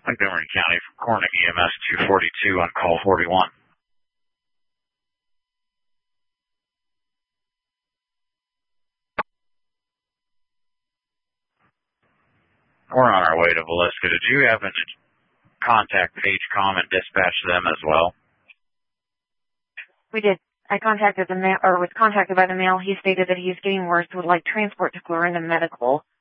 Montgomery County from Corning EMS 242 on call 41. We're on our way to Villisca. Did you happen to contact Pagecom and dispatch them as well? We did. I contacted the mail, or was contacted by the mail. He stated that he is getting worse, would like transport to Clarinda Medical.